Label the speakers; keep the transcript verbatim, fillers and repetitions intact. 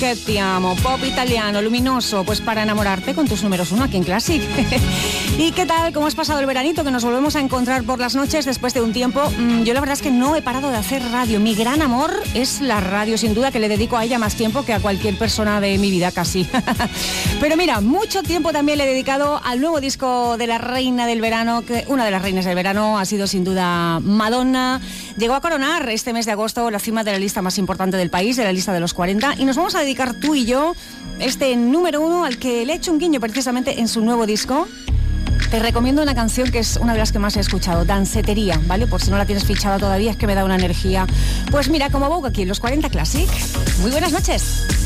Speaker 1: Que te amo, pop italiano, luminoso, pues para enamorarte con tus números uno aquí en Classic. ¿Y qué tal? ¿Cómo has pasado el veranito? Que nos volvemos a encontrar por las noches después de un tiempo. Yo la verdad es que no he parado de hacer radio. Mi gran amor es la radio, sin duda que le dedico a ella más tiempo que a cualquier persona de mi vida casi. Pero mira, mucho tiempo también le he dedicado al nuevo disco de la reina del verano, que una de las reinas del verano ha sido sin duda Madonna. Llegó a coronar este mes de agosto la cima de la lista más importante del país, de la lista de los cuarenta, y nos vamos a dedicar tú y yo este número uno al que le he hecho un guiño precisamente en su nuevo disco. Te recomiendo una canción que es una de las que más he escuchado, Dancetería, ¿vale? Por si no la tienes fichada todavía, es que me da una energía. Pues mira, como Vogue aquí en los cuarenta Classic. Muy buenas noches.